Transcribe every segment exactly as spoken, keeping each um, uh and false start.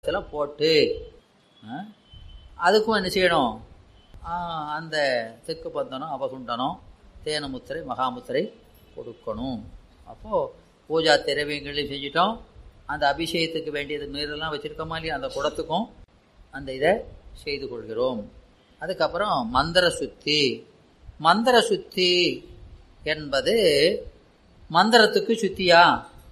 இதெல்லாம் போட்டு அதுக்கும் என்ன செய்யணும்? அந்த தெற்கு பந்தனம், அவகுண்டனம், தேன முத்திரை, மகாமுத்திரை கொடுக்கணும். அப்போது பூஜா திரவியங்களையும் செஞ்சிட்டோம். அந்த அபிஷேகத்துக்கு வேண்டியது நீரெல்லாம் வச்சுருக்கோமா இல்லையா, அந்த குடத்துக்கும் அந்த இதை செய்து கொள்கிறோம். அதுக்கப்புறம் மந்திர சுத்தி. மந்திர சுத்தி என்பது மந்திரத்துக்கு சுத்தியா,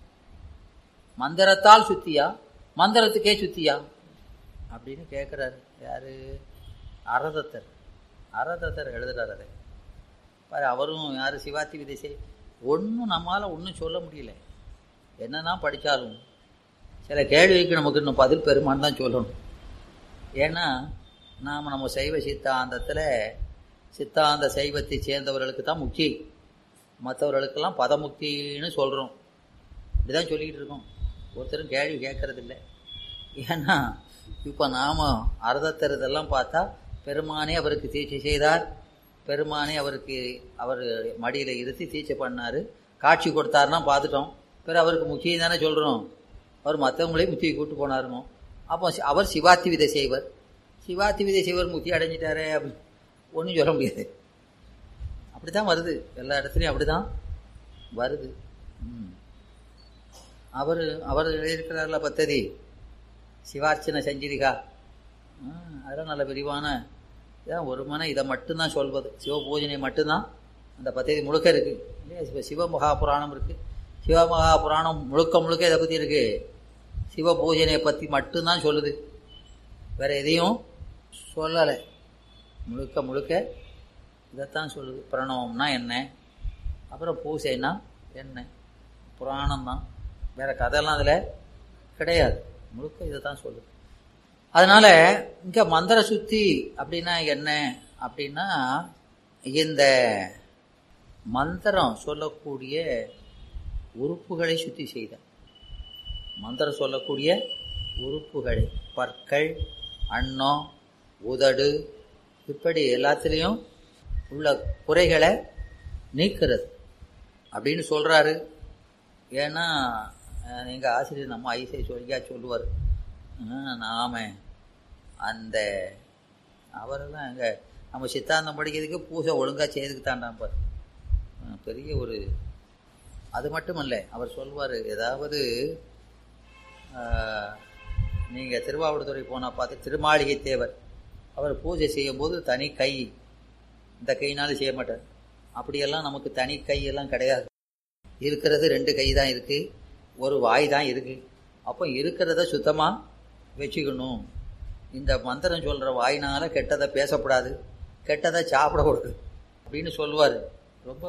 மந்திரத்தால் சுத்தியா, மந்திரத்துக்கே சுத்தியா அப்படின்னு கேட்குறாரு. யாரு? அரதத்தர். அரதத்தர் எழுதுறாரு அதை பாரு. அவரும் யார்? சிவாத்தி விதிசை. ஒன்றும் நம்மளால் ஒன்றும் சொல்ல முடியல. என்னதான் படித்தாலும் சில கேள்விக்கு நமக்கு இன்னும் பதில் பெருமான்னு தான் சொல்லணும். ஏன்னா நாம் நம்ம சைவ சித்தாந்தத்தில் சித்தாந்த சைவத்தை சேர்ந்தவர்களுக்கு தான் முக்தி, மற்றவர்களுக்கெல்லாம் பதமுக்தின்னு சொல்கிறோம். இப்படி தான் சொல்லிக்கிட்டு இருக்கோம். ஒருத்தரும் கேள்வி கேட்கறதில்லை. ஏன்னா இப்போ நாம் அர்த்தத்தர் இதெல்லாம் பார்த்தா பெருமானே அவருக்கு தீட்சை செய்தார், பெருமானே அவருக்கு அவர் மடியில் இருத்தி தீட்சை பண்ணார், காட்சி கொடுத்தாருன்னா பார்த்துட்டோம். பிறகு அவருக்கு முக்கியம் தானே சொல்கிறோம். அவர் மற்றவங்களையும் முத்தியை கூட்டு போனாருனோம். அப்போ அவர் சிவாத்தி விதை செய்வர். சிவாத்தி விதை செய்வர் முத்தி அடைஞ்சிட்டாரே அப்படி ஒன்றும் சொல்ல முடியாது. அப்படி தான் வருது, எல்லா இடத்துலையும் அப்படி தான் வருது. ம் அவர் அவர் எழுதியிருக்கிறார்ல பத்ததி சிவார்ச்சனை செஞ்சிரிகா, அதெல்லாம் நல்ல விரிவான இதான். ஒரு மன இதை மட்டும்தான் சொல்வது, சிவ பூஜனை மட்டும்தான் அந்த பத்ததி முழுக்க இருக்குது இல்லையா. இப்போ சிவமகா புராணம் இருக்குது. சிவமகா புராணம் முழுக்க முழுக்க இதை பற்றி இருக்குது. சிவ பூஜனையை பற்றி மட்டும்தான் சொல்லுது, வேறு எதையும் சொல்லலை. முழுக்க முழுக்க இதைத்தான் சொல்லுது. பிரணவம்னா என்ன, அப்புறம் பூசைன்னா என்ன, புராணம் தான், வேறு கதையெல்லாம் அதில் கிடையாது. முழுக்க இதை தான் சொல்லுது. அதனால் இங்கே மந்திர சுத்தி அப்படின்னா என்ன அப்படின்னா, இந்த மந்திரம் சொல்லக்கூடிய உறுப்புகளை சுத்தி செய்த, மந்திரம் சொல்லக்கூடிய உறுப்புகளை, பற்கள், அன்னம், உதடு, இப்படி எல்லாத்துலேயும் உள்ள குறைகளை நீக்கிறது அப்படின்னு சொல்கிறாரு. ஏன்னா எங்கள் ஆசிரியர் நம்ம ஐசை சொல்லியா சொல்லுவார், நாம் அந்த அவரெல்லாம் எங்கள் நம்ம சித்தாந்தம் படிக்கிறதுக்கு பூஜை ஒழுங்காக செய்துக்கு தாண்டாம்பார். பெரிய ஒரு அது மட்டுமல்ல, அவர் சொல்வார், ஏதாவது நீங்கள் திருவாவடுதுறை போனால் பார்த்து திருமாளிகை தேவர் அவர் பூஜை செய்யும்போது தனி கை, இந்த கையினாலும் செய்ய மாட்டார். அப்படியெல்லாம் நமக்கு தனி கையெல்லாம் கிடையாது. இருக்கிறது ரெண்டு கை தான் இருக்குது, ஒரு வாய் தான் இருக்குது. அப்போ இருக்கிறத சுத்தமாக வச்சுக்கணும். இந்த மந்திரம் சொல்கிற வாயினால் கெட்டதை பேசக்கூடாது, கெட்டதை சாப்பிடக்கூடாது அப்படின்னு சொல்லுவார். ரொம்ப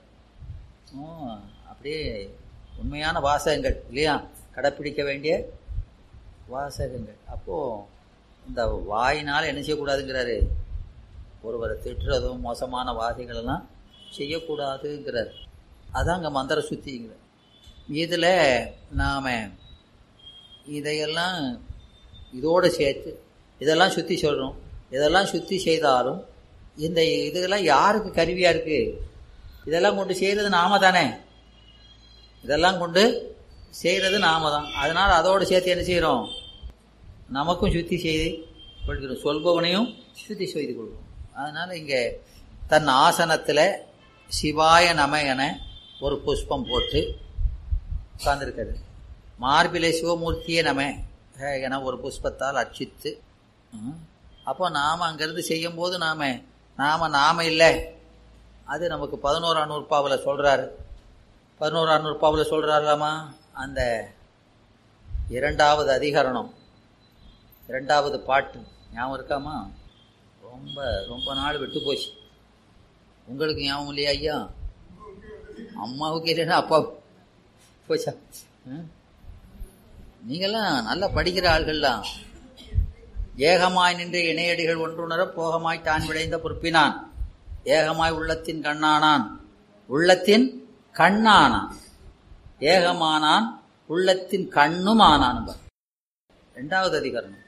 அப்படியே உண்மையான வாசகங்கள் இல்லையா, கடைப்பிடிக்க வேண்டிய வாசகங்கள். அப்போது இந்த வாயினால் என்ன செய்யக்கூடாதுங்கிறாரு, ஒருவரை திட்டுறதும் மோசமான வாதைகளெல்லாம் செய்யக்கூடாதுங்கிறார். அதான் அங்கே மந்திர சுத்திங்கிறார். இதில் நாம் இதையெல்லாம் இதோடு சேர்த்து இதெல்லாம் சுற்றி சொல்கிறோம். இதெல்லாம் சுற்றி செய்தாலும் இந்த இதெல்லாம் யாருக்கு கருவியாக இருக்குது? இதெல்லாம் கொண்டு செய்கிறது நாம தானே, இதெல்லாம் கொண்டு செய்கிறது நாம தான். அதனால் அதோடு சேர்த்து என்ன செய்கிறோம், நமக்கும் சுத்தி செய்து கொள்கிறோம், சொல்பவனையும் சுத்தி செய்து கொள்கிறோம். அதனால் இங்கே தன் ஆசனத்தில் சிவாய நம என ஒரு புஷ்பம் போட்டு உட்கார்ந்துருக்காரு. மார்பிலை சிவமூர்த்தியே நம என ஒரு புஷ்பத்தால் அர்ச்சித்து, அப்போ நாம் அங்கேருந்து செய்யும்போது நாம் நாம் நாம் இல்லை, அது நமக்கு பதினோராம் நூற்பாவில் சொல்கிறாரு. பதினோராம் நூற்பாவில் சொல்கிறாராமா, அந்த இரண்டாவது அதிகரணம் இரண்டாவது பாட்டு ஞாபகம் இருக்காமா? ரொம்ப ரொம்ப நாள் விட்டு போச்சு. உங்களுக்கு ஞாபகம் இல்லையா ஐயா? அம்மாவுக்கு இல்லைன்னா அப்பா போச்சா? நீங்கள்லாம் நல்லா படிக்கிற ஆள்கள்லாம். ஏகமாய் நின்று இணையடிகள் ஒன்றுணர போகமாய் தான் விளைந்த பொறுப்பினான், ஏகமாய் உள்ளத்தின் கண்ணானான், உள்ளத்தின் கண்ணானான், ஏகமானான், உள்ளத்தின் கண்ணும் ஆனான். ரெண்டாவது அதிகரணம்.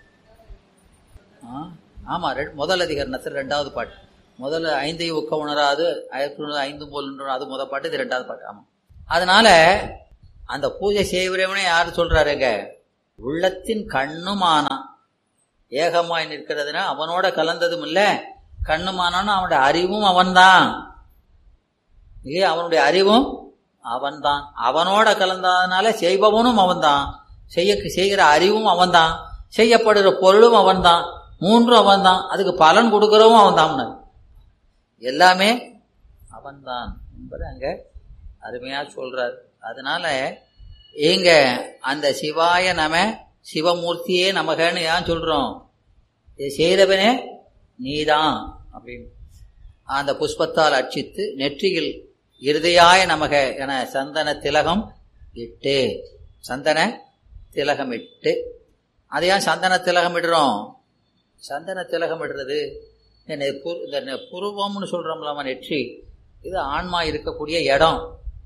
ஆமாம், ரெ முதல் அதிகரணத்தில் ரெண்டாவது பாட்டு. முதல்ல ஐந்தையும் ஒக்க உணராது ஐந்தும் போல் அது முதல் பாட்டு, இது ரெண்டாவது பாட்டு. ஆமாம். அதனால அந்த பூஜை செய்வரவனே யார் சொல்றாருங்க? உள்ளத்தின் கண்ணுமானான். ஏகமாய் நிற்கிறதுனா அவனோட கலந்ததும் இல்ல, கண்ணுமானான்னு அவனுடைய அறிவும் அவன்தான் இல்லையா? அவனுடைய அறிவும் அவன்தான். அவனோட கலந்ததுனால செய்பவனும் அவன்தான், செய்ய செய்கிற அறிவும் அவன்தான், செய்யப்படுகிற பொருளும் அவன்தான், மூன்றும் அவன்தான், அதுக்கு பலன் கொடுக்கிறவும் அவன்தான், எல்லாமே அவன்தான் என்பது அங்க அருமையா சொல்றார். அதனால இங்க அந்த சிவாய நம சிவமூர்த்தியே நமகன்னு ஏன் சொல்றோம்? இதை செய்தவனே நீதான் அப்படின்னு அந்த புஷ்பத்தால் அர்ச்சித்து நெற்றியில் இருதயாய நமக என சந்தன திலகம் இட்டு, சந்தன திலகம் இட்டு, அதையா சந்தன திலகம் இடுறோம்? சந்தன திலகம் இடுறது இந்த புருவம்னு சொல்றோம்லாமா, நெற்றி, இது ஆன்மா இருக்கக்கூடிய இடம்.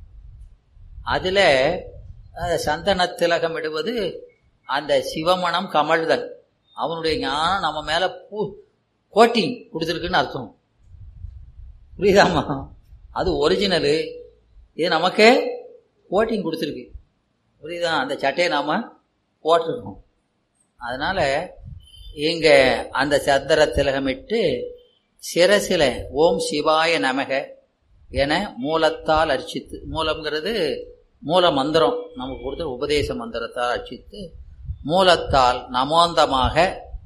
அதுல சந்தன திலகம் இடுவது அந்த சிவமணம் கமழ்தல், அவனுடைய ஞானம் நம்ம மேல பூ கோட்டிங் கொடுத்துருக்குன்னு அர்த்தம். புரியுதாமா? அது ஒரிஜினலு, இது நமக்கு கோட்டிங் கொடுத்துருக்கு. புரியுதா? அந்த சட்டையை நாம போட்டிருக்கோம். அதனால இங்க அந்த சந்தர திலகமிட்டு சிரசில ஓம் சிவாய நமக என மூலத்தால் அர்ச்சித்து, மூலம்ங்கிறது மூல மந்திரம், நமக்கு கொடுத்த உபதேச மந்திரத்தால் அர்ச்சித்து, மூலத்தால் நமோந்தமாக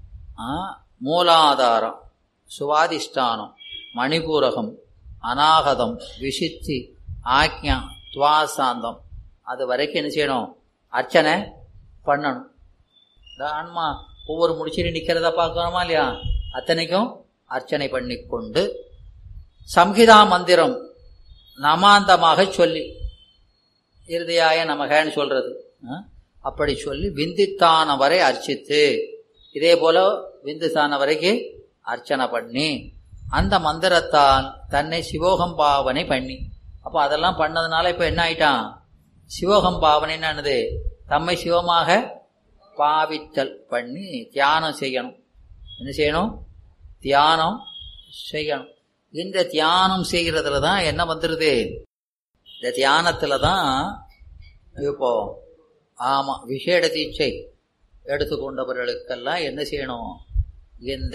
மூலாதாரம், சுவாதிஷ்டானம், மணிபூரகம், அநாகதம், விசித்தி, ஆக்ஞா, துவாசாந்தம், அது வரைக்கும் என்ன செய்யணும்? அர்ச்சனை பண்ணணும். இந்த ஆன்மா ஒவ்வொரு முடிச்சிட்டு நிக்கிறதா பார்க்கணுமா இல்லையா? அத்தனைக்கும் அர்ச்சனை பண்ணி கொண்டு சம்ஹிதா மந்திரம் நமாந்தமாக சொல்லி, இருதயாய நமகன்னு சொல்றது, அப்படி சொல்லி விந்தித்தான வரை அர்ச்சித்து, இதே போல விந்துத்தான வரைக்கும் அர்ச்சனை பண்ணி அந்த மந்திரத்தால் தன்னை சிவோகம் பாவனை பண்ணி, அப்ப அதெல்லாம் பண்ணதுனால இப்ப என்ன ஆயிட்டான்? சிவோகம் பாவனைன்னு தம்மை சிவமாக பாவித்தல் பண்ணி தியானம் செய்யணும். என்ன செய்யணும்? தியானம் செய்யணும். இந்த தியானம் செய்கிறதுல தான் என்ன வந்துருது? இந்த தியானத்துல தான் இப்போ ஆமா விசேட தீட்சை எடுத்துக்கொண்டவர்களுக்கெல்லாம் என்ன செய்யணும்? இந்த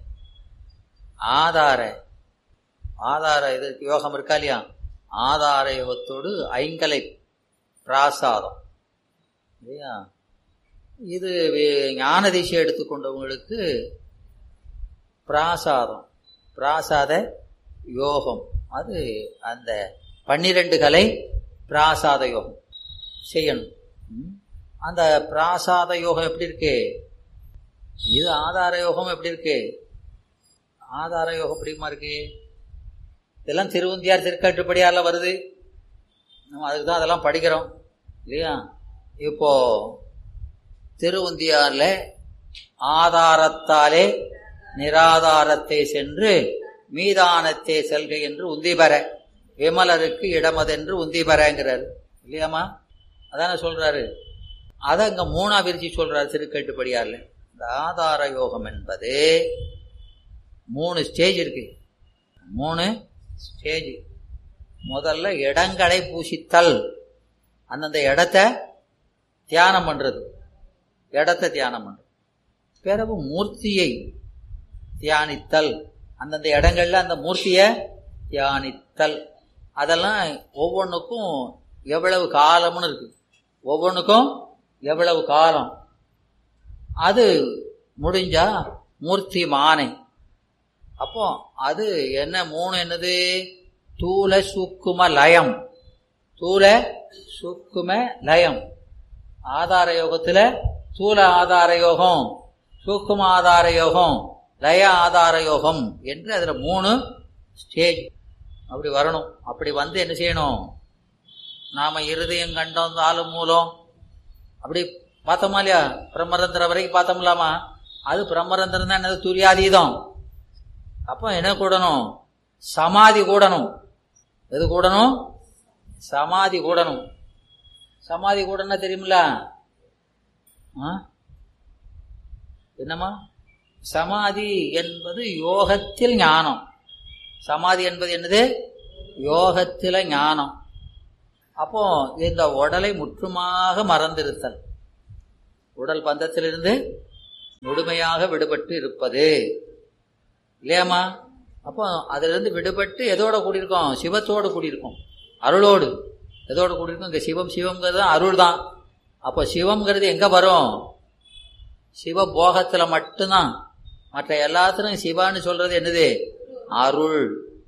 ஆதார ஆதார இது யோகம் இருக்கா இல்லையா? ஆதார யோகத்தோடு ஐங்கலை பிராசாதம் இல்லையா? இது ஞான தீட்சை எடுத்துக்கொண்டவங்களுக்கு பிராசாதம், பிராசாத யோகம், அது அந்த பன்னிரண்டு கலை பிராசாத யோகம் செய்யணும். அந்த பிராசாத யோகம் எப்படி இருக்கு? இது ஆதார யோகம் எப்படி இருக்கு? ஆதார யோகம் எப்படிமா இருக்கு? இதெல்லாம் திருவுந்தியார் திருக்காட்டுப்படியால வருது, நம்ம அதுக்கு தான் அதெல்லாம் படிக்கிறோம் இல்லையா? இப்போ திருவுந்தியார்ல ஆதாரத்தாலே நிராதாரத்தை சென்று மீதானத்தை செல்க என்று உந்தி பெற, விமலருக்கு இடமதென்று உந்தி பெறங்கிறாரு இல்லையாமா? அதான சொல்றாரு. அதை அங்க மூணா விரிச்சு சொல்றாரு திருக்கட்டுப்படியார்ல. இந்த ஆதார யோகம் என்பது மூணு ஸ்டேஜ் இருக்கு. மூணு ஸ்டேஜ். முதல்ல இடங்களை பூசித்தல், அந்தந்த இடத்த தியானம் பண்றது, இடத்தை தியானம் பண்றது. பிறகு மூர்த்தியை தியானித்தல், அந்தந்த இடங்கள்ல அந்த மூர்த்தியை தியானித்தல். அதெல்லாம் ஒவ்வொன்றுக்கும் எவ்வளவு காலம்னு இருக்கு, ஒவ்வொன்றுக்கும் எவ்வளவு காலம். அது முடிஞ்சா மூர்த்தி மானை. அப்போ அது என்ன மூணு என்னது? தூல சூக்கும லயம், தூல சூக்கும லயம். ஆதார யோகத்துல தூல ஆதார யோகம், சூக்கும ஆதார யோகம், லய ஆதார யோகம் என்று அதுல மூணு ஸ்டேஜ் அப்படி வரணும். அப்படி வந்து என்ன செய்யணும்? நாம இருதயம் கண்டம் தாலு மூலம் அப்படி பார்த்தோமா இல்லையா? பிரம்மரந்திரம் வரைக்கும் பார்த்தோம்லாமா? அது பிரம்மரந்திரம் தான் என்னது? துரியாதீதம். அப்போ என்ன கூடணும்? சமாதி கூடணும். எது கூடணும்? சமாதி கூடணும். சமாதி கூடனா தெரியுமில்ல? என்னமா? சமாதி என்பது யோகத்தில் ஞானம். சமாதி என்பது என்னது? யோகத்தில ஞானம். அப்போ இந்த உடலை முற்றுமாக மறந்திருத்தல், உடல் பந்தத்திலிருந்து முழுமையாக விடுபட்டு இருப்பது இல்லையாமா? அப்போ அதிலிருந்து விடுபட்டு எதோட கூடியிருக்கோம்? சிவத்தோடு கூடியிருக்கோம், அருளோடு. எதோடு கூடியிருக்கோம்? இங்கே சிவம் சிவம்ங்கிறது அருள் தான். அப்போ சிவம்ங்கிறது எங்க வரும்? சிவ போகத்துல மட்டும்தான். மற்ற எல்லாத்திலும் சிவான்னு சொல்றது என்னது? அருள்.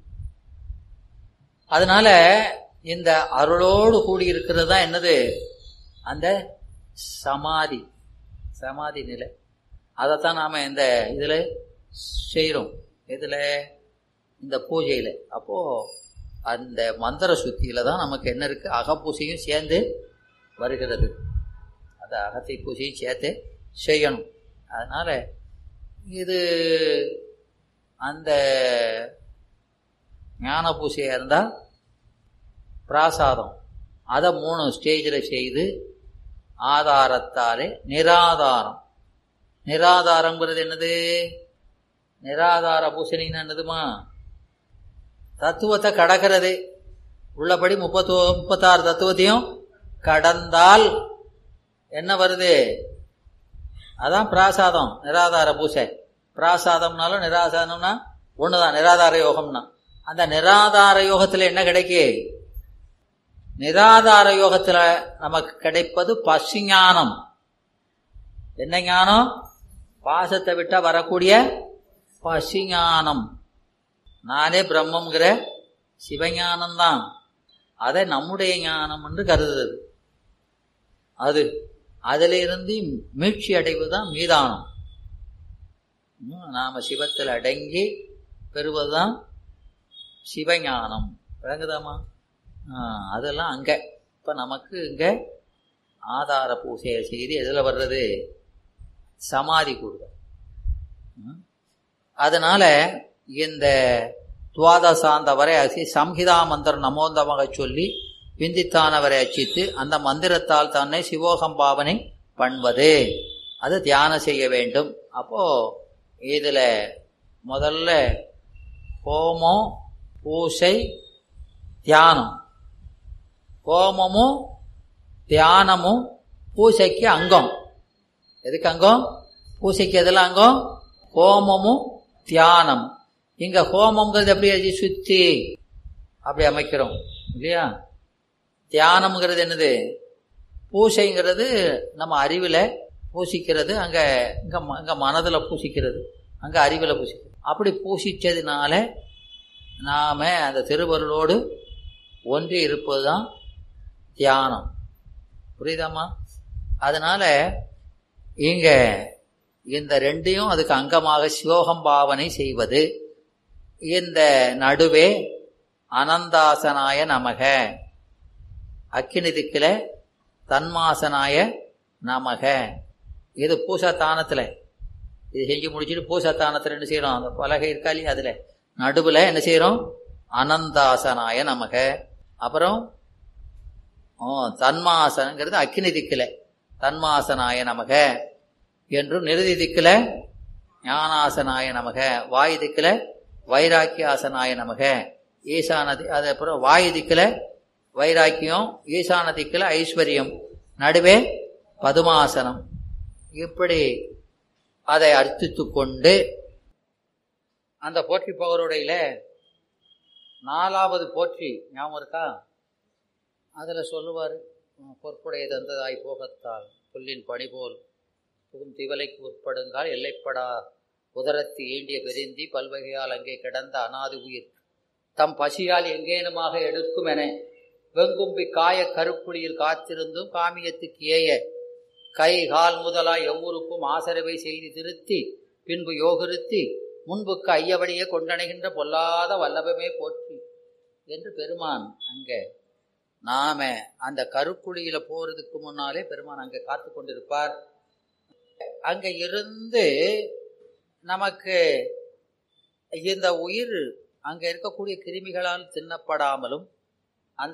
அதனால இந்த அருளோடு கூடியிருக்கிறது தான் என்னது? அந்த சமாதி, சமாதி நிலை. அதைத்தான் நாம இந்த இதுல செய்யறோம். இதுல இந்த பூஜையில. அப்போ அந்த மந்திர சுத்தியில தான் நமக்கு என்ன இருக்கு? அகப்பூசையும் சேர்ந்து வருகிறது. அந்த அகத்தை பூசையும் சேர்த்து செய்யணும். அதனால இது அந்த ஞான பூசையா இருந்தா பிராசாதம், அதை மூணு ஸ்டேஜில் செய்து ஆதாரத்தாலே நிராதாரம். நிராதாரம்ங்கிறது என்னது? நிராதார பூசணின்னு என்னதுமா? தத்துவத்தை கடக்கிறது. உள்ளபடி முப்பத்தோ முப்பத்தாறு தத்துவத்தையும் கடந்தால் என்ன வருது? அதான் பிராசாதம், நிராதார பூசை. பிராசாதம்னாலும் நிராசாதம்னா ஒண்ணுதான், நிராதார யோகம்னா. அந்த நிராதார யோகத்துல என்ன கிடைக்கு? நிராதார யோகத்துல நமக்கு கிடைப்பது பசுஞானம். என்ன ஞானம்? பாசத்தை விட்டா வரக்கூடிய பசுஞானம். நானே பிரம்மங்கிற சிவஞானம் தான். அதை நம்முடைய ஞானம் என்று கருதுறது. அது அதுல இருந்து மீட்சி அடைவதுதான் மீதானம். நாம சிவத்தில் அடங்கி பெறுவதுதான் சிவஞானம். விளங்குதாமா? அதெல்லாம் அங்க. இப்ப நமக்கு இங்க ஆதார பூசையை செய்து எதுல வர்றது? சமாதி கூடுதல். அதனால இந்த துவாதசாந்த வரை அசி சம்ஹிதா மந்திரம் நமோந்தமாக சொல்லி பிந்தித்தானவரை அச்சித்து அந்த மந்திரத்தால் தன்னை சிவோகம் பாவனை பண்ணுவது, அது தியானம் செய்ய வேண்டும். அப்போ இதுல முதல்ல ஹோமம், பூசை, தியானம். ஹோமமும் தியானமும் பூசைக்கு அங்கம். எதுக்கு அங்கம்? பூசைக்கு எதெல்லாம் அங்கம்? ஹோமமும் தியானம். இங்க ஹோமம்ங்கிறது எப்படி சுத்தி அப்படி அமைக்கிறோம் இல்லையா? தியானம்ங்கிறது என்னது? பூசைங்கிறது நம்ம அறிவுல பூசிக்கிறது. அங்க இங்க இங்க மனதுல பூசிக்கிறது, அங்க அறிவுல பூசிக்கிறது. அப்படி பூசிச்சதுனால நாம அந்த திருவருளோடு ஒன்றி இருப்பதுதான் தியானம். புரியுதாமா? அதனால இங்க இந்த ரெண்டையும் அதுக்கு அங்கமாக சிவோகம் பாவனை செய்வது. இந்த நடுவே அனந்தாசனாய நமக, அக்கினி திக்கில தன்மாசனாய நமக. இது பூசத்தானத்துல இது செஞ்சு முடிச்சுட்டு பூசத்தானத்துல என்ன செய்யறோம்? அந்த பலகை இருக்கா இல்லையா, அதுல நடுவுல என்ன செய்யறோம்? அனந்தாசனாய நமக. அப்புறம் தன்மாசனங்கிறது அக்கினி திக்கில தன்மாசனாய நமக என்றும், நிறுதி திக்கில ஞானாசனாய நமக, வாயு திக்கில வைராக்கியாசனாய நமக, ஈசானதி. அது அப்புறம் வாயு திக்கில வைராக்கியம், ஈசான திக்கில ஐஸ்வர்யம், நடுவே பதுமாசனம். இப்படி அதை அர்த்தித்து கொண்டு அந்த போற்றி பகருடையில நாலாவது போற்றி ஞாபகம் இருக்கா? அதுல சொல்லுவாரு, பொற்புடைய தந்ததாய் போகத்தால் புல்லின் பணி போல் புகும் திவலைக்கு உட்படுங்கால் எல்லைப்படா உதரத்து ஈண்டிய பெருந்தி பல்வகையால் அங்கே கிடந்த அனாது உயிர் தம் பசியால் எங்கேனுமாக எடுக்கும் என வெங்கும்பி காய கருப்புளியில் காத்திருந்தும் காமியத்துக்கு ஏய கை கால் முதலாய் எவ்வூருக்கும் ஆசரவை செய்து திருத்தி பின்பு யோகிருத்தி முன்புக்கு ஐயவடியே கொண்டணைகின்ற பொல்லாத வல்லபமே போற்றி என்று பெருமான் அங்க நாம அந்த கருக்குழியில போறதுக்கு முன்னாலே பெருமான் அங்க காத்து கொண்டிருப்பார். அங்க இருந்து நமக்கு இந்த உயிர் அங்க இருக்கக்கூடிய கிருமிகளால் தின்னப்படாமலும் அந்த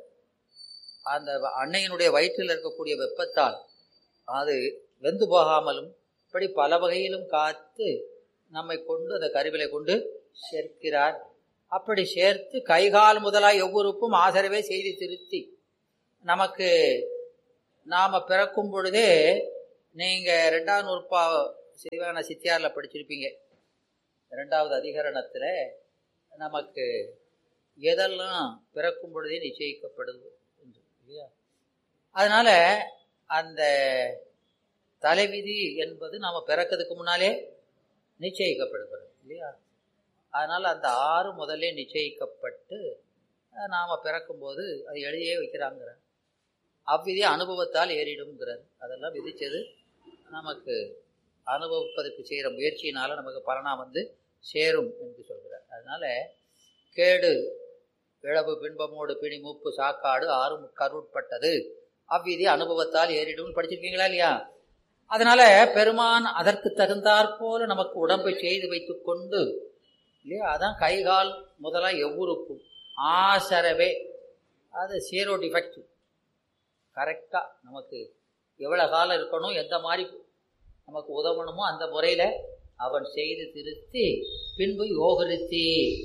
அந்த அன்னையினுடைய வயிற்றில் இருக்கக்கூடிய வெப்பத்தால் அது வெந்து போகாமலும் இப்படி பல வகையிலும் காத்து நம்மை கொண்டு அந்த கருவிலை கொண்டு சேர்க்கிறார். அப்படி சேர்த்து கைகால் முதலாய் ஒவ்வொருக்கும் ஆதரவே செய்து திருத்தி நமக்கு நாம பிறக்கும் பொழுதே நீங்க ரெண்டாவது நூற்பா சிவான சித்தியார்ல படிச்சிருப்பீங்க. இரண்டாவது அதிகரணத்துல நமக்கு எதெல்லாம் பிறக்கும் பொழுதே நிச்சயிக்கப்படுது இல்லையா? அதனால அந்த தலைவிதி என்பது நாம பிறக்கிறதுக்கு முன்னாலே நிச்சயிக்கப்படுகிறது இல்லையா? அதனால அந்த ஆறு முதல்ல நிச்சயிக்கப்பட்டு நாம பிறக்கும்போது அது எழுதியே வைக்கிறாங்கிற அவ்விதி அனுபவத்தால் ஏறிடும்ங்கிறார். அதெல்லாம் விதிச்சது நமக்கு அனுபவிப்பதற்கு செய்கிற முயற்சியினால நமக்கு பலனா வந்து சேரும் என்று சொல்கிறார். அதனால கேடு இழவு பின்பமோடு பிணி மூப்பு சாக்காடு ஆறு கருட்பட்டது அவ்விதி அனுபவத்தால் ஏறிடும் படிச்சிருக்கீங்களா இல்லையா? அதனால பெருமான் அதற்கு தகுந்தாற் போல நமக்கு உடம்பை செய்து வைத்து கொண்டு இல்லையா? அதான் கைகால் முதலா எவ்வுறுப்பும் ஆசரவே அது ஜீரோ டிஃபெக்ட் கரெக்டா நமக்கு எவ்வளவு காலம் இருக்கணும், எந்த மாதிரி நமக்கு உதவணுமோ அந்த முறையில அவன் செய்து திருத்தி பின்பு யோகரித்தி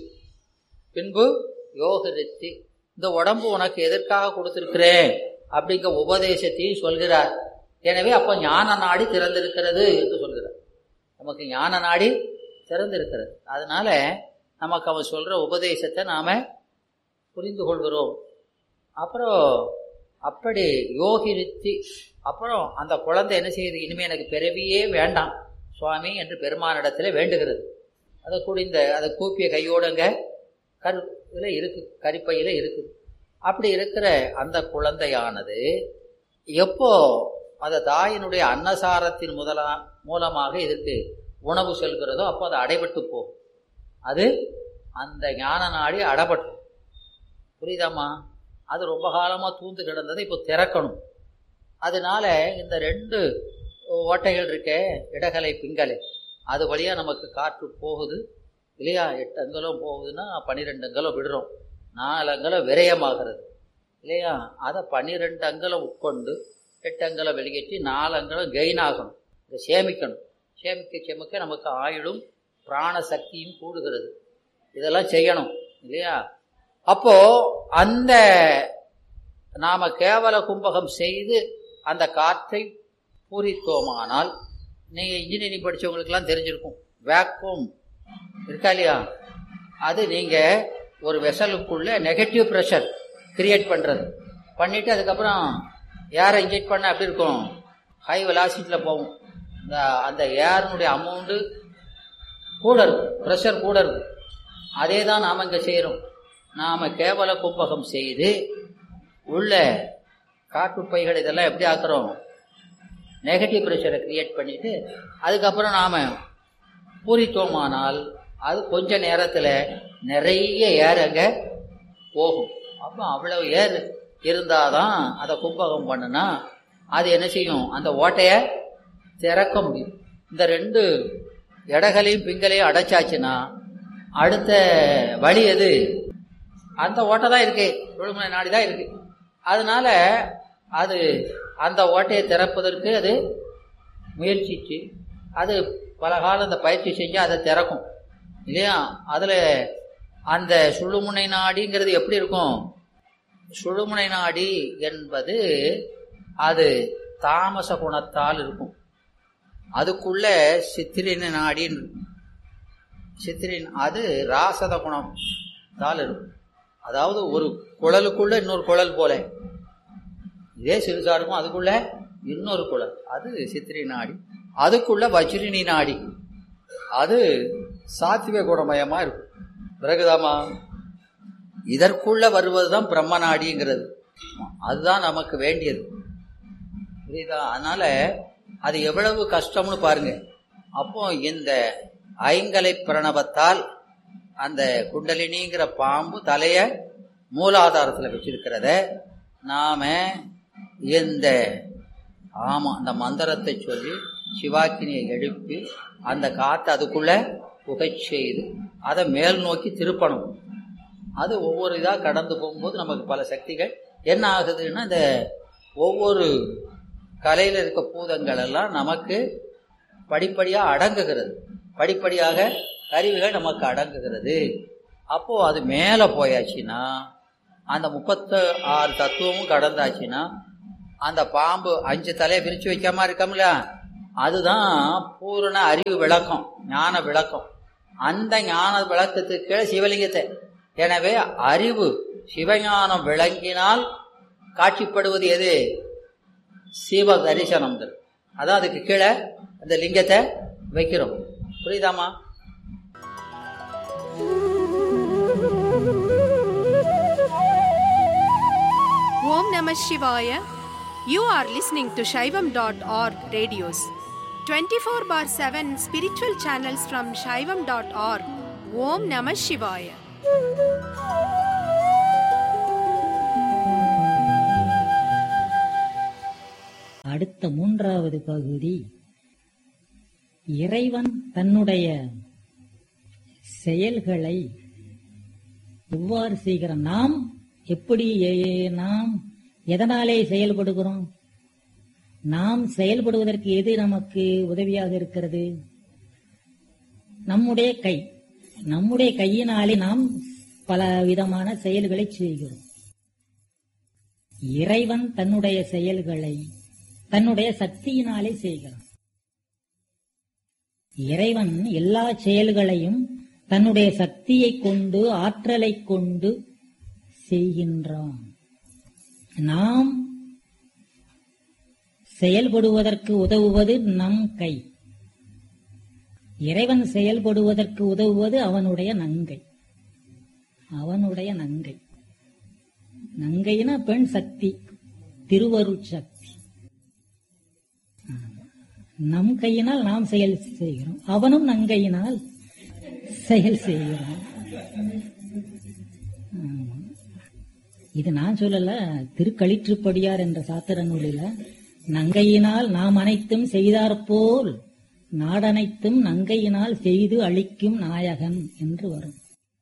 பின்பு யோகரித்தி இந்த உடம்பு உனக்கு எதற்காக கொடுத்திருக்கிறேன் அப்படிங்கிற உபதேசத்தையும் சொல்கிறார். எனவே அப்ப ஞான நாடி திறந்திருக்கிறது என்று சொல்கிறார். நமக்கு ஞான நாடி திறந்திருக்கிறது. அதனால நமக்கு அவன் சொல்ற உபதேசத்தை நாம புரிந்து கொள்கிறோம். அப்புறம் அப்படி யோகிருத்தி அப்புறம் அந்த குழந்தை என்ன செய்யுது, இனிமே எனக்கு பிறவியே வேண்டாம் சுவாமி என்று பெருமானிடத்துல வேண்டுகிறது. அதை குடிந்த அதை கூப்பிய கையோடுங்க கரு இதில் இருக்கு, கரிப்பையில இருக்குது. அப்படி இருக்கிற அந்த குழந்தையானது எப்போ அந்த தாயினுடைய அன்னசாரத்தின் முதலா மூலமாக இதற்கு உணவு செல்கிறதோ அப்போ அது அடைபட்டு போகும். அது அந்த ஞான நாடி அடைபட்டு புரியுதாம்மா? அது ரொம்ப காலமாக தூந்து கிடந்ததை இப்போ திறக்கணும். அதனால இந்த ரெண்டு ஓட்டைகள் இருக்கே, இடகலை பிங்கலை, அது வழியாக நமக்கு காற்று போகுது இல்லையா? எட்டு அங்கலம் போகுதுன்னா பன்னிரெண்டு அங்கலம் விடுறோம், நாலு அங்கலம் விரயமாகிறது இல்லையா? அதை பன்னிரெண்டு அங்கலம் உட்கொண்டு எட்டு அங்கலம் வெளியேற்றி நாலு அங்கலம் கெயின் ஆகணும், இதை சேமிக்கணும். சேமிக்க சேமிக்க நமக்கு ஆயுளும் பிராண சக்தியும் கூடுகிறது. இதெல்லாம் செய்யணும் இல்லையா? அப்போ அந்த நாம கேவல கும்பகம் செய்து அந்த காற்றை பூரித்தோமானால், நீங்க இன்ஜினியரிங் படிச்சவங்களுக்கெல்லாம் தெரிஞ்சிருக்கும், வேக்யூம் இருக்கா இல்லையா? அது நீங்க ஒரு வெசலுக்குள்ள நெகட்டிவ் ப்ரெஷர் கிரியேட் பண்றது பண்ணிட்டு அதுக்கப்புறம் ஏரை இன்ஜெக்ட் பண்ண அப்படி இருக்கும், ஹை வெலாசிட்டியில் போகும். இந்த அந்த ஏர்னுடைய அமௌண்ட்டு கூட இருக்கும், ப்ரெஷர் கூட இருக்கும். அதே தான் நாம் இங்கே செய்கிறோம். நாம் கேவல கும்பகம் செய்து உள்ள காற்று பைகள் இதெல்லாம் எப்படி ஆக்குறோம், நெகட்டிவ் ப்ரெஷரை கிரியேட் பண்ணிட்டு அதுக்கப்புறம் நாம் பூரித்தோமானால் அது கொஞ்ச நேரத்தில் நிறைய ஏர் அங்கே போகும். அப்போ அவ்வளவு ஏர் இருந்தாதான் அதை கும்பகம் பண்ணுனா அது என்ன செய்யும், அந்த ஓட்டையை திறக்க முடியும். இந்த ரெண்டு இடகளையும் பிங்களையும் அடைச்சாச்சுன்னா அடுத்த வழி எது, அந்த ஓட்டை தான் இருக்கு, சுழுமுனை நாடி தான் இருக்கு. அதனால அது அந்த ஓட்டையை திறப்பதற்கு அது முயற்சிச்சு அது பல காலம் அந்த பயிற்சி செஞ்சு அதை திறக்கும் இல்லையா? அதில் அந்த சுழுமுனை நாடிங்கிறது எப்படி இருக்கும், சுழுமுனை நாடி என்பது அது தாமச குணத்தால் இருக்கும். அதுக்குள்ள சித்திரின் நாடின்னு சித்திரின் அது ராசத குணத்தால் இருக்கும். அதாவது ஒரு குழலுக்குள்ள இன்னொரு குழல் போல, இதே சிறுசா இருக்கும், அதுக்குள்ள இன்னொரு குழல், அது சித்திரி நாடி. அதுக்குள்ள வஜ்ரினி நாடி, அது சாத்விக குணமயமா இருக்கும். பிறகுதாமா இதற்குள்ள வருவதுதான் பிரம்ம நாடிங்கிறது, அதுதான் நமக்கு வேண்டியது புரியுதா? அதனால அது எவ்வளவு கஷ்டம்னு பாருங்க. அப்போ இந்த ஐங்கலை பிரணவத்தால் அந்த குண்டலினிங்கிற பாம்பு தலைய மூலாதாரத்தில் வச்சிருக்கிறத நாம இந்த ஆமா அந்த மந்திரத்தை சொல்லி சிவாக்கினியை எழுப்பி அந்த காற்று அதுக்குள்ள புகை செய்து அதை மேல் நோக்கி திருப்பணும். அது ஒவ்வொரு இதாக கடந்து போகும்போது நமக்கு பல சக்திகள் என்ன ஆகுதுன்னா, இந்த ஒவ்வொரு கலையில் இருக்க பூதங்கள் எல்லாம் நமக்கு படிப்படியாக அடங்குகிறது, படிப்படியாக கருவிகள் நமக்கு அடங்குகிறது. அப்போ அது மேலே போயாச்சுன்னா அந்த முப்பத்தி ஆறு தத்துவமும் கடந்தாச்சுன்னா அந்த பாம்பு அஞ்சு தலையை பிரிச்சு வைக்காம இருக்கோம்ல, அதுதான் பூரண அறிவு விளக்கம், ஞான விளக்கம். அந்த ஞான விளக்கத்துக்கு கீழே சிவலிங்கத்தை. எனவே அறிவு சிவஞானம் விளங்கினால் காட்சிப்படுவது எது? சிவ தரிசனம். அதான் அதுக்கு கீழே அந்த லிங்கத்தை வைக்கிறோம். புரியுதாமா? Om Namah Shivaya. You are listening to Shaivam dot org radios. twenty-four bar seven spiritual channels from Shaivam dot org. Om Namah Shivaya. அடுத்த மூன்றாவது பகுதி, இறைவன் தன்னுடைய செயல்களை எவ்வாறு செய்கிறான், நாம் எப்படி, நாம் எதனாலே செயல்படுகிறோம், நாம் செயல்படுவதற்கு எது நமக்கு உதவியாக இருக்கிறது? நம்முடைய கை. நம்முடைய கையினாலே நாம் பல விதமான செயல்களை செய்கிறோம். இறைவன் தன்னுடைய செயல்களை தன்னுடைய சக்தியினாலே செய்கிறான். இறைவன் எல்லா செயல்களையும் தன்னுடைய சக்தியை கொண்டு, ஆற்றலை கொண்டு செய்கின்றான். நாம் செயல்படுவதற்கு உதவுவது நம் கை. இறைவன் செயல்படுவதற்கு உதவுவது அவனுடைய நங்கை. அவனுடைய நங்கை. நங்கைனா பெண் சக்தி, திருவருட் சக்தி. நம் கையினால் நாம் செயல் செய்கிறோம், அவனும் நங்கையினால் செயல் செய்கிறான். இது நான் சொல்லல, திருக்களிற்றுப்படியார் என்ற சாத்திர நூலில நங்கையினால் நாம் அனைத்தும் செய்தாற்போல் நாடனைத்தும் நங்கையினால் செய்து அளிக்கும் நாயகன் என்று வரும்.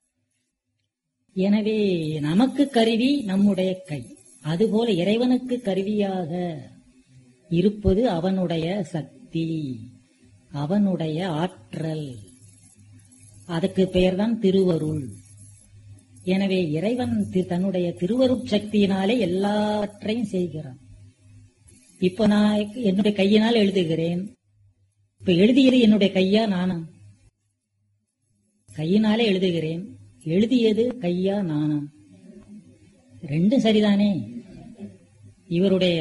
எனவே நமக்கு கருவி நம்முடைய கை. அதுபோல இறைவனுக்கு கருவியாக இருப்பது அவனுடைய சக்தி, அவனுடைய ஆற்றல். அதுக்கு பெயர்தான் திருவருள். எனவே இறைவன் தன்னுடைய திருவருட் சக்தியினாலே எல்லாவற்றையும் செய்கிறான். இப்ப நான் என்னுடைய கையினால் எழுதுகிறேன். இப்ப எழுதியது என்னுடைய கையா நானா? கையினாலே எழுதுகிறேன். எழுதியது கையா நானா? ரெண்டும் சரிதானே. இவருடைய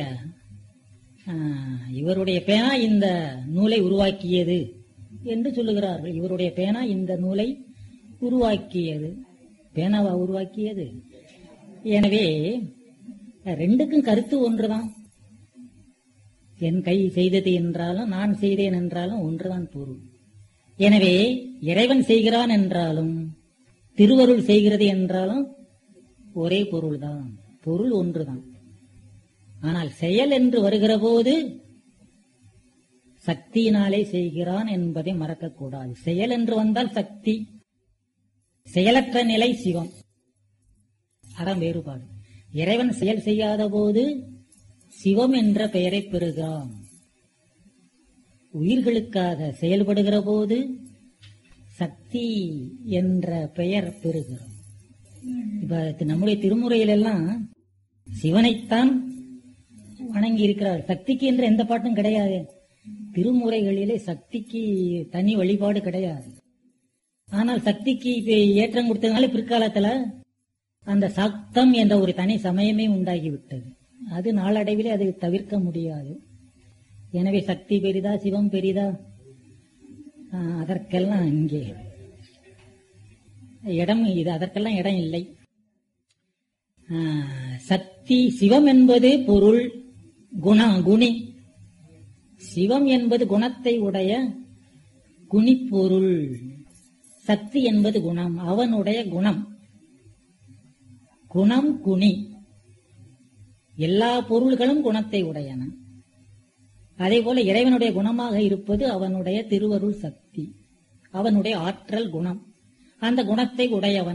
இவருடைய பேனா இந்த நூலை உருவாக்கியது என்று சொல்லுகிறார்கள். இவருடைய பேனா இந்த நூலை உருவாக்கியது. பேனாவா உருவாக்கியது? எனவே ரெண்டுக்கும் கருத்து ஒன்றுதான். என் கை செய்தது என்றாலும் நான் செய்தேன் என்றாலும் ஒன்றுதான் பொருள். எனவே இறைவன் செய்கிறான் என்றாலும் திருவருள் செய்கிறது என்றாலும் ஒரே பொருள்தான், பொருள் ஒன்றுதான். ஆனால் செயல் என்று வருகிற போது சக்தியினாலே செய்கிறான் என்பதை மறக்கக்கூடாது. செயல் என்று வந்தால் சக்தி, செயலற்ற நிலை சிவம். அதான் வேறுபாடு. இறைவன் செயல் செய்யாத போது சிவம் என்ற பெயரை பெறுகிறான். உயிர்களுக்காக செயல்படுகிற போது சக்தி என்ற பெயர் பெறுகிறோம். இப்ப நம்முடைய திருமுறையிலெல்லாம் சிவனைத்தான் வணங்கி இருக்கிறார். சக்திக்கு என்று எந்த பாட்டும் கிடையாது. திருமுறைகளிலே சக்திக்கு தனி வழிபாடு கிடையாது. ஆனால் சக்திக்கு இப்ப ஏற்றம் கொடுத்ததுனால பிற்காலத்துல அந்த சக்தம் என்ற ஒரு தனி சமயமே உண்டாகிவிட்டது. அது நாளடைவிலே அதை தவிர்க்க முடியாது. எனவே சக்தி பெரிதா சிவம் பெரிதா அதற்கெல்லாம் இங்கே இடம் இது அதற்கெல்லாம் இடம் இல்லை. சக்தி சிவம் என்பது பொருள், குணம், குணி. சிவம் என்பது குணத்தை உடைய குணிப்பொருள். சக்தி என்பது குணம், அவனுடைய குணம். குணம் குணி. எல்லா பொருள்களும் குணத்தை உடையன. அதே போல இறைவனுடைய குணமாக இருப்பது அவனுடைய திருவருள் சக்தி, அவனுடைய ஆற்றல் குணம். அந்த குணத்தை உடையவன்.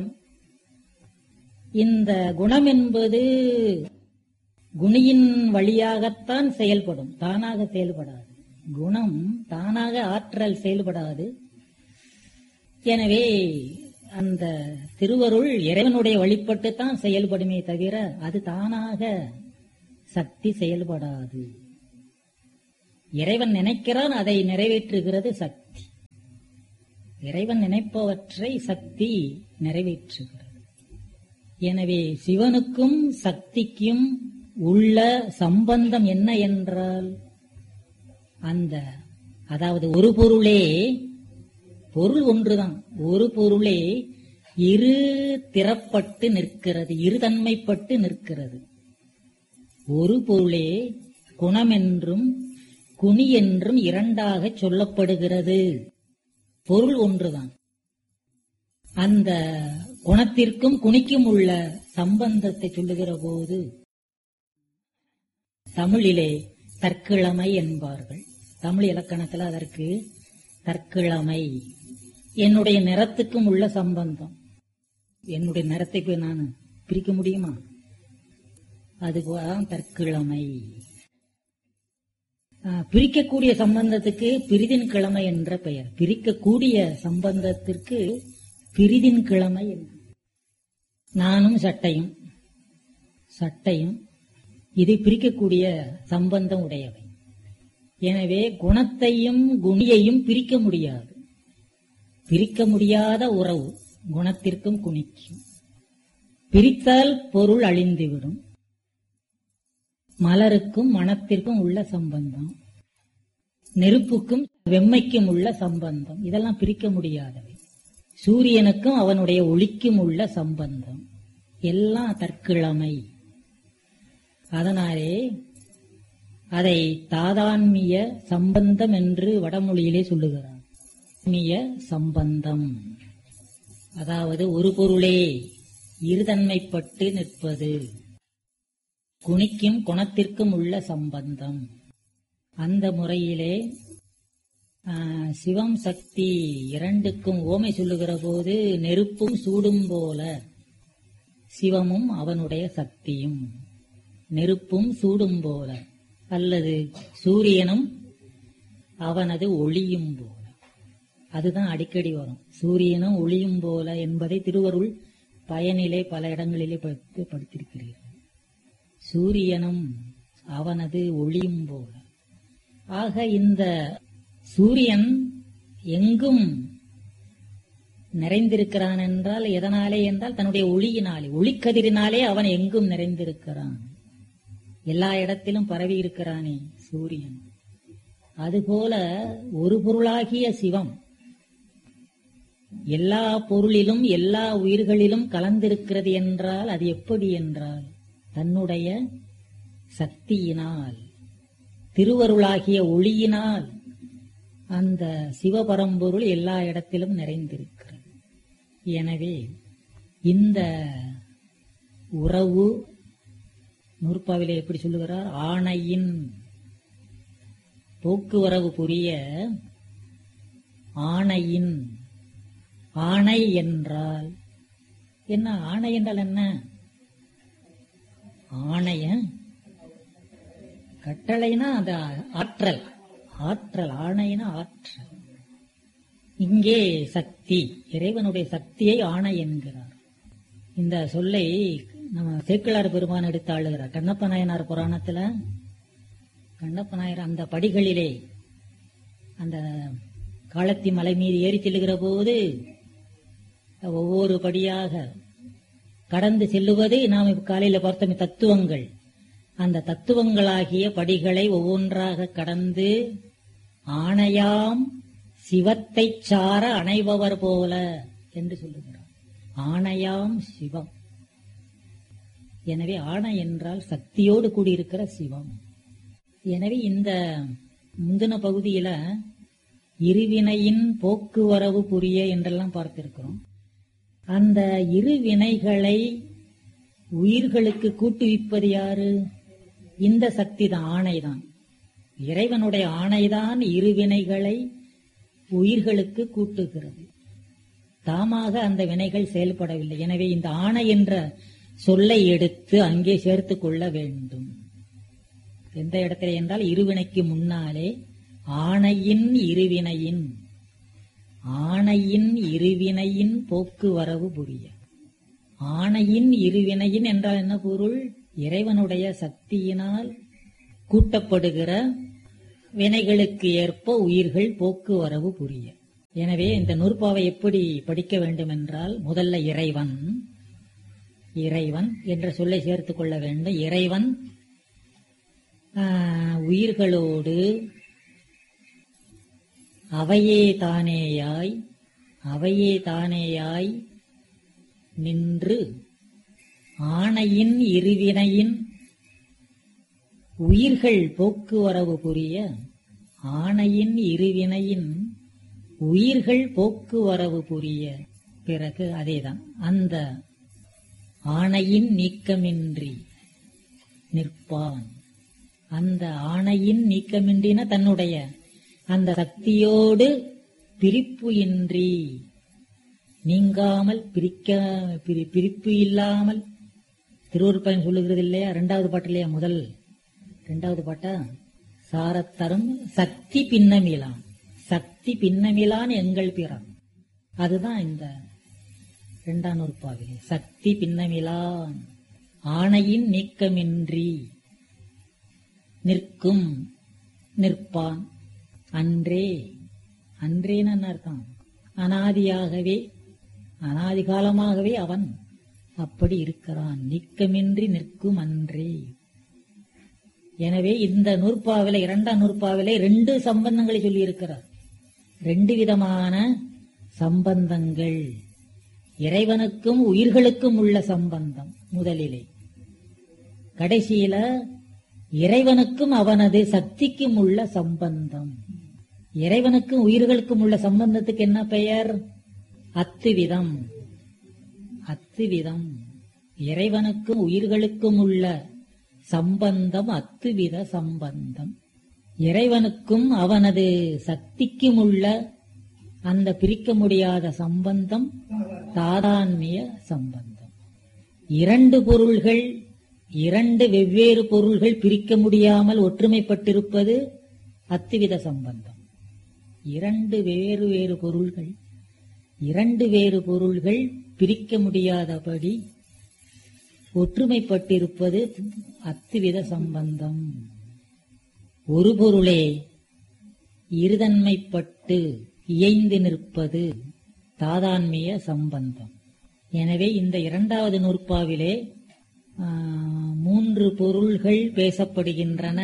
இந்த குணம் என்பது குணியின் வழியாகத்தான் செயல்படும், தானாக செயல்படாது. குணம் தானாக ஆற்றல் செயல்படாது. எனவே அந்த திருவருள் இறைவனுடைய வழிபட்டுத்தான் செயல்படுமே தவிர அது தானாக சக்தி செயல்படாது. இறைவன் நினைக்கிறான், அதை நிறைவேற்றுகிறது சக்தி. இறைவன் நினைப்பவற்றை சக்தி நிறைவேற்றுகிறது. எனவே சிவனுக்கும் சக்திக்கும் உள்ள சம்பந்தம் என்ன என்றால், அந்த அதாவது ஒரு பொருளே, பொருள் ஒன்றுதான், ஒரு பொருளே இரு திறப்பட்டு நிற்கிறது, இருதன்மைப்பட்டு நிற்கிறது. ஒரு பொருளே குணமென்றும் குனி என்றும் இரண்டாக சொல்லப்படுகிறது. பொருள் ஒன்றுதான். அந்த குணத்திற்கும் குனிக்கும் உள்ள சம்பந்தத்தை சொல்லுகிற போது தமிழிலே தற்கிழமை என்பார்கள். தமிழ் இலக்கணத்தில் அதற்கு தற்கிழமை. என்னுடைய நிறத்துக்கும் உள்ள சம்பந்தம். என்னுடைய நிறத்தை போய் நான் பிரிக்க முடியுமா? அதுதான் தற்கிழமை. பிரிக்கக்கூடிய சம்பந்தத்துக்கு பிரிதின் கிழமை என்ற பெயர். பிரிக்கக்கூடிய சம்பந்தத்திற்கு பிரிதின் கிழமை என்று. நானும் சட்டையும் சட்டையும் இதை பிரிக்கக்கூடிய சம்பந்தம் உடையவை. எனவே குணத்தையும் குணியையும் பிரிக்க முடியாது. பிரிக்க முடியாத உறவு குணத்திற்கும் குணிக்கும். பிரித்தால் பொருள் அழிந்துவிடும். மலருக்கும் மனத்திற்கும் உள்ள சம்பந்தம், நெருப்புக்கும் வெம்மைக்கும் உள்ள சம்பந்தம், இதெல்லாம் பிரிக்க முடியாதவை. சூரியனுக்கும் அவனுடைய ஒளிக்கும் உள்ள சம்பந்தம் எல்லாம் தற்கிழமை. அதனாலே அதை தாதான்மிய சம்பந்தம் என்று வடமொழியிலே சொல்லுகிறார். சம்பந்தம் அதாவது ஒரு பொருளே இருதன்மைப்பட்டு நிற்பது, குணிக்கும் குணத்திற்கும் உள்ள சம்பந்தம். அந்த முறையிலே சிவம் சக்தி இரண்டுக்கும் ஓமை சொல்லுகிற போது நெருப்பும் சூடும் போல சிவமும் அவனுடைய சக்தியும், நெருப்பும் சூடும் போல அல்லது சூரியனும் அவனது ஒளியும் போல. அதுதான் அடிக்கடி வரும், சூரியனும் ஒளியும் போல என்பதை திருவருள் பயனிலே பல இடங்களிலே படுத்திருக்கிறீர்கள். சூரியனும் அவனது ஒளியும் போல. ஆக இந்த சூரியன் எங்கும் நிறைந்திருக்கிறான் என்றால் எதனாலே என்றால் தன்னுடைய ஒளியினாலே, ஒளிக்கதிரினாலே அவன் எங்கும் நிறைந்திருக்கிறான். எல்லா இடத்திலும் பரவி இருக்கிறானே சூரியன். அதுபோல ஒரு பொருளாகிய சிவம் எல்லா பொருளிலும் எல்லா உயிர்களிலும் கலந்திருக்கிறது என்றால் அது எப்படி என்றால் தன்னுடைய சக்தியினால், திருவருளாகிய ஒளியினால் அந்த சிவபரம்பொருள் எல்லா இடத்திலும் நிறைந்திருக்கிறது. எனவே இந்த உறவு நூற்பாவிலே எப்படி சொல்லுகிறார்? ஆணையின் போக்குவரவு புரிய ஆணையின். ஆணை என்றால் என்ன? ஆணை என்றால் என்ன? ஆணைய கட்டளைனா அது ஆற்றல். ஆற்றல் ஆணைனா ஆற்றல். இங்கே சக்தி, இறைவனுடைய சக்தியை ஆணை என்கிறார். இந்த சொல்லை நம்ம சேக்கிழார் பெருமான் எடுத்து ஆளுகிறார். கண்ணப்ப நாயனார் புராணத்துல கண்ணப்ப நாயர் அந்த படிகளிலே அந்த காலத்தி மலை மீது ஏறி செல்லுகிற போது ஒவ்வொரு படியாக கடந்து செல்லுவது நாம் காலையில பார்த்தோம் தத்துவங்கள். அந்த தத்துவங்களாகிய படிகளை ஒவ்வொன்றாக கடந்து ஆணையாம் சிவத்தை சார அணைபவர் போல என்று சொல்லுகிறார். ஆணையாம் சிவம். எனவே ஆணை என்றால் சக்தியோடு கூடியிருக்கிற சிவம். எனவே இந்த முந்தின பகுதியில இருவினையின் போக்குவரவு புரிய என்றெல்லாம் பார்த்திருக்கிறோம். அந்த இருவினைகளை உயிர்களுக்கு கூட்டுவிப்பது யாரு? இந்த சக்தி தான், ஆணைதான். இறைவனுடைய ஆணைதான் இருவினைகளை உயிர்களுக்கு கூட்டுகிறது. தாமாக அந்த வினைகள் செயல்படவில்லை. எனவே இந்த ஆணை என்ற சொல்லை எடுத்து அங்கே சேர்த்துக் கொள்ள வேண்டும். எந்த இடத்துல என்றால் இருவினைக்கு முன்னாலே ஆணையின் இருவினையின், ஆணையின் இருவினையின் போக்குவரவு புரிய. ஆணையின் இருவினையின் என்றால் என்ன பொருள்? இறைவனுடைய சக்தியினால் கூட்டப்படுகிற வினைகளுக்கு ஏற்ப உயிர்கள் போக்குவரவு புரிய. எனவே இந்த நூற்பாவை எப்படி படிக்க வேண்டும் என்றால், முதல்ல இறைவன் இறைவன் என்ற சொல்லை சேர்த்துக் கொள்ள வேண்டும். இறைவன் உயிர்களோடு அவையே தானேயாய் அவையே தானேயாய் நின்று ஆணையின் இருவினையின் உயிர்கள் போக்குவரவு புரிய, ஆணையின் இருவினையின் உயிர்கள் போக்குவரவு புரிய. பிறகு அதேதான், அந்த ஆணையின் நீக்கமின்றி நிற்பான். அந்த ஆணையின் நீக்கமின்றின தன்னுடைய அந்த சக்தியோடு பிரிப்பு இன்றி நீங்காமல் பிரிக்க பிரிப்பு இல்லாமல் திருவருட்பயன் சொல்லுகிறது இல்லையா, இரண்டாவது பாட்டு இல்லையா, முதல் இரண்டாவது பாட்டா, சாரத்தரும் சக்தி பின்னமிலான், சக்தி பின்னமிலான் எங்கள் பிறான். அதுதான் இந்த இரண்டாம் நூற்பாவிலே, சக்தி பின்னமிலான் ஆணையின் நீக்கமின்றி நிற்கும் நிற்பான். அன்றே அன்றேன்னு அர்த்தம், அனாதியாகவே அனாதி காலமாகவே அவன் அப்படி இருக்கிறான், நீக்கமின்றி நிற்கும் அன்றே. எனவே இந்த நூற்பாவிலே, இரண்டாம் நூற்பாவிலே ரெண்டு சம்பந்தங்களை சொல்லி இருக்கிறார். ரெண்டு விதமான சம்பந்தங்கள், இறைவனுக்கும் உயிர்களுக்கும் உள்ள சம்பந்தம் முதலிலே, கடைசியில இறைவனுக்கும் அவனது சக்திக்கும் உள்ள சம்பந்தம். இறைவனுக்கும் உயிர்களுக்கும் உள்ள சம்பந்தத்துக்கு என்ன பெயர்? அத்துவிதம். அத்துவிதம். இறைவனுக்கும் உயிர்களுக்கும் உள்ள சம்பந்தம் அத்துவித சம்பந்தம். இறைவனுக்கும் அவனது சக்திக்கும் உள்ள அந்த பிரிக்க முடியாத சம்பந்தம் தாதான்மிய சம்பந்தம். இரண்டு பொருள்கள், இரண்டு வெவ்வேறு பொருள்கள் பிரிக்க முடியாமல் ஒற்றுமைப்பட்டிருப்பது அத்துவித சம்பந்தம். இரண்டு வேறு வேறு பொருள்கள், இரண்டு வேறு பொருள்கள் பிரிக்க முடியாதபடி ஒற்றுமைப்பட்டிருப்பது அத்துவித சம்பந்தம். ஒரு பொருளே இருதன்மைப்பட்டு இயைந்து நிற்பது தாதான்மிய சம்பந்தம். எனவே இந்த இரண்டாவது நூற்பாவிலே மூன்று பொருள்கள் பேசப்படுகின்றன.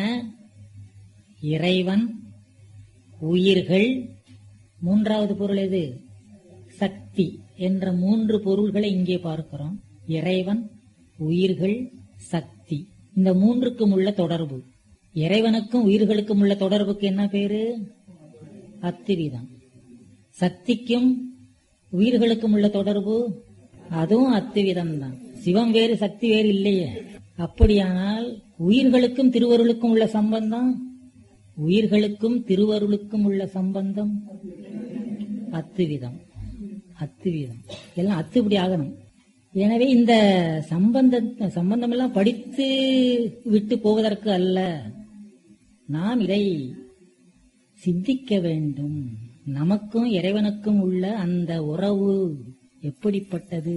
இறைவன், உயிர்கள், மூன்றாவது பொருள் எது? சக்தி என்ற மூன்று பொருள்களை இங்கே பார்க்கிறோம். இறைவன், உயிர்கள், சக்தி. இந்த மூன்றுக்கும் உள்ள தொடர்பு, இறைவனுக்கும் உயிர்களுக்கும் உள்ள தொடர்புக்கு என்ன பேரு? அத்துவிதம். சக்திக்கும் உயிர்களுக்கும் உள்ள தொடர்பு, அதுவும் அத்துவிதம் தான். சிவம் வேறு சக்தி வேறு இல்லையே. அப்படியானால் உயிர்களுக்கும் திருவருளுக்கும் உள்ள சம்பந்தம், உயிர்களுக்கும் திருவருளுக்கும் உள்ள சம்பந்தம் அத்துவிதம். அத்துவிதம் எல்லாம் அத்துப்படி ஆகணும். எனவே இந்த சம்பந்த சம்பந்தம் எல்லாம் படித்து விட்டு போவதற்கு அல்ல, நாம் இதை சிந்திக்க வேண்டும். நமக்கும் இறைவனுக்கும் உள்ள அந்த உறவு எப்படிப்பட்டது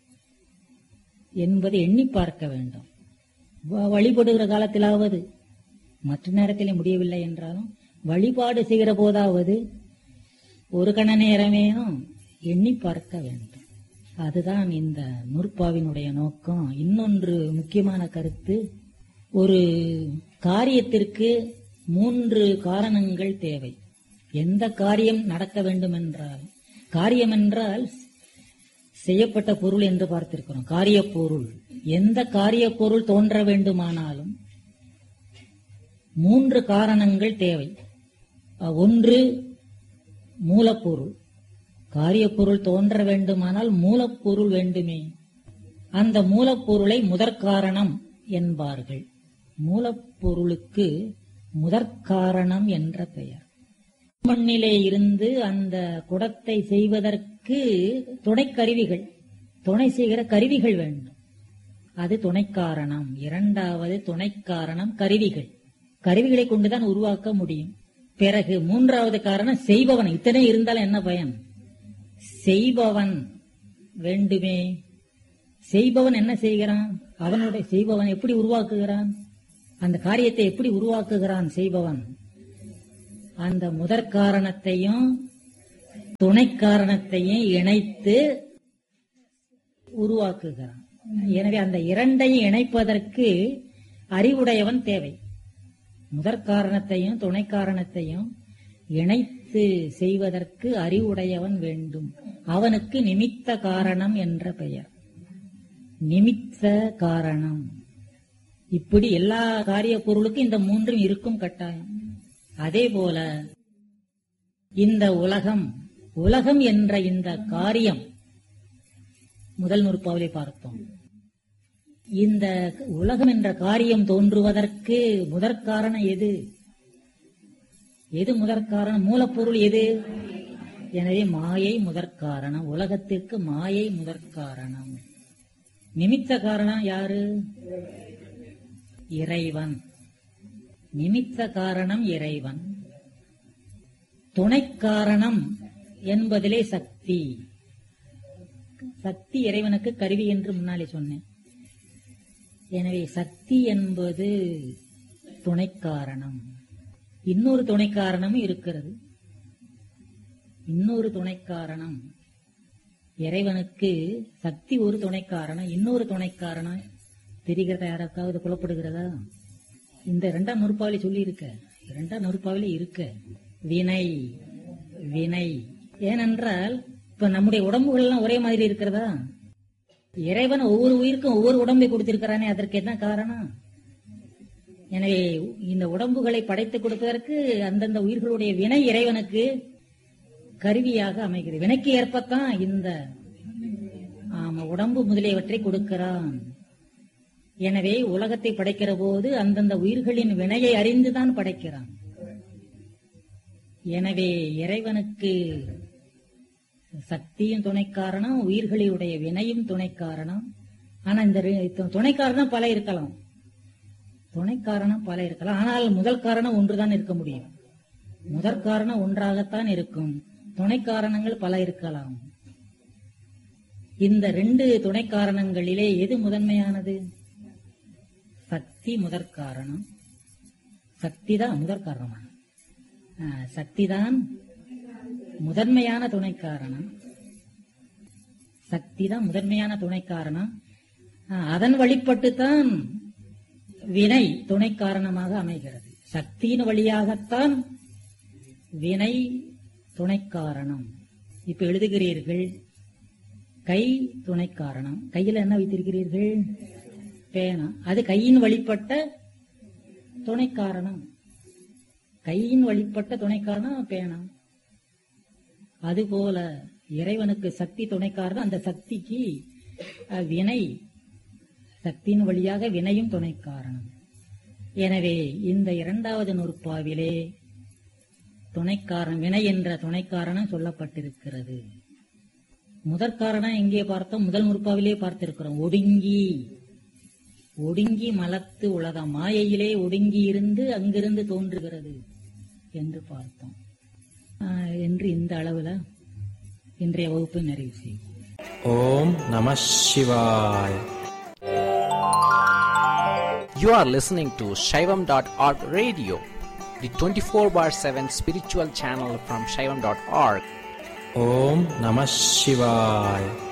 என்பதை எண்ணி பார்க்க வேண்டும். வழிபடுகிற காலத்திலாவது, மற்ற நேரத்திலே முடியவில்லை என்றாலும் வழிபாடு செய்கிற போதாவது ஒரு கண நேரமேனும் எண்ணி பார்க்க வேண்டும். அதுதான் இந்த நூற்பாவினுடைய நோக்கம். இன்னொன்று முக்கியமான கருத்து, ஒரு காரியத்திற்கு மூன்று காரணங்கள் தேவை. எந்த காரியம் நடக்க வேண்டும் என்றால், காரியம் என்றால் செய்யப்பட்ட பொருள் என்று பார்த்திருக்கிறோம். காரிய பொருள், எந்த காரிய பொருள் தோன்ற வேண்டுமானாலும் மூன்று காரணங்கள் தேவை. ஒன்று மூலப்பொருள். காரிய பொருள் தோன்ற வேண்டுமானால் மூலப்பொருள் வேண்டுமே. அந்த மூலப்பொருளை முதற்காரணம் என்பார்கள். மூலப்பொருளுக்கு முதற்காரணம் என்ற பெயர். மண்ணிலே இருந்து அந்த குடத்தை செய்வதற்கு துணை கருவிகள், துணை செய்கிற கருவிகள் வேண்டும். அது துணைக்காரணம். இரண்டாவது துணைக்காரணம் கருவிகள். கருவிகளை கொண்டுதான் உருவாக்க முடியும். பிறகு மூன்றாவது காரணம் செய்பவன். இத்தனை இருந்தால் என்ன பயன்? செய்பவன் வேண்டுமே. செய்பவன் என்ன செய்கிறான்? அவனுடைய செய்பவன் எப்படி உருவாக்குகிறான், அந்த காரியத்தை எப்படி உருவாக்குகிறான் செய்பவன்? அந்த முதற் காரணத்தையும் துணை காரணத்தையும் இணைத்து உருவாக்குகிறான். எனவே அந்த இரண்டையும் இணைப்பதற்கு அறிவுடையவன் தேவை. முதற் காரணத்தையும் துணை காரணத்தையும் இணைத்து செய்வதற்கு அறிவுடையவன் வேண்டும். அவனுக்கு நிமித்த காரணம் என்ற பெயர். நிமித்த காரணம். இப்படி எல்லா காரிய பொருளுக்கும் இந்த மூன்றும் இருக்கும் கட்டாயம். அதே போல இந்த உலகம், உலகம் என்ற இந்த காரியம் முதல் நூற்பாவிலே பார்த்தோம். இந்த உலகம் என்ற காரியம் தோன்றுவதற்கு முதற்காரணம் எது? எது முதற்காரணம்? மூலப்பொருள் எது? எனவே மாயை முதற்காரணம். உலகத்திற்கு மாயை முதற்காரணம். நிமித்த காரணம் யாரு? இறைவன். நிமித்த காரணம் இறைவன். துணை காரணம் என்பதிலே சக்தி. சக்தி இறைவனுக்கு கருவி என்று முன்னாலே சொன்னேன். எனவே சக்தி என்பது துணை காரணம். இன்னொரு துணை காரணமும் இருக்கிறது. இன்னொரு துணை காரணம் இறைவனுக்கு சக்தி ஒரு துணை காரணம். இன்னொரு துணை காரணம் தெரிகிறதா? யாராவது புலப்படுகிறதா? இந்த இரண்டாம் நூற்பாவிலே சொல்லி இருக்க, இரண்டாம் நூற்பாவிலே இருக்க வினை. வினை ஏனென்றால் இப்ப நம்முடைய உடம்புகள் எல்லாம் ஒரே மாதிரி இருக்கிறதா? இறைவன் ஒவ்வொரு உயிருக்கும் ஒவ்வொரு உடம்பை கொடுத்திருக்கிறானே, அதற்கு என்ன காரணம்? எனவே இந்த உடம்புகளை படைத்து கொடுப்பதற்கு அந்தந்த உயிர்களுடைய வினை இறைவனுக்கு கருவியாக அமைகிறது. வினைக்கு ஏற்பத்தான் இந்த ஆமா உடம்பு முதலியவற்றை கொடுக்கிறான். எனவே உலகத்தை படைக்கிற போது அந்தந்த உயிர்களின் வினையை அறிந்துதான் படைக்கிறான். எனவே இறைவனுக்கு சக்தியும் துணை காரணம், உயிர்களுடைய வினையும் துணை காரணம். ஆனா இந்த துணை காரணம் பல இருக்கலாம், துணை காரணம் பல இருக்கலாம். ஆனால் முதல் காரணம் ஒன்றுதான் இருக்க முடியும். முதற் காரணம் ஒன்றாகத்தான் இருக்கும். துணை காரணங்கள் பல இருக்கலாம். இந்த ரெண்டு துணை காரணங்களிலே எது முதன்மையானது? சக்தி முதற் காரணம். சக்தி தான் முதற் காரணமான சக்தி தான் முதன்மையான துணை காரணம். சக்தி தான் முதன்மையான துணை காரணம். அதன் வழிபட்டுத்தான் வினை துணை காரணமாக அமைகிறது. சக்தியின் வழியாகத்தான் வினை துணை காரணம். இப்ப எழுதுகிறீர்கள் கை துணை காரணம். கையில என்ன வைத்திருக்கிறீர்கள்? பேனா. அது கையின் வழிபட்ட துணை காரணம். கையின் வழிபட்ட துணை காரணம் பேனா. அதுபோல இறைவனுக்கு சக்தி துணை காரணம். அந்த சக்திக்கு வினை, சக்தியின் வழியாக வினையும் துணை காரணம். எனவே இந்த இரண்டாவது நூற்பாவிலே துணைக்காரணம், வினை என்ற துணை காரணம் சொல்லப்பட்டிருக்கிறது. முதற்காரணம் எங்கே பார்த்தோம்? முதல் நூற்பாவிலே பார்த்திருக்கிறோம். ஒடுங்கி ஒடுங்கி மலத்து உலகம், மாயையிலே ஒடுங்கி இருந்து அங்கிருந்து தோன்றுகிறது என்று பார்த்தோம். என்று இந்த அளவுல இன்றைய வகுப்பை நிறைவு செய்வோம். ஓம் நம சிவாய. You are listening to Shaivam dot org radio, the twenty-four bar seven spiritual channel from Shaivam dot org. Om Namah Shivaya.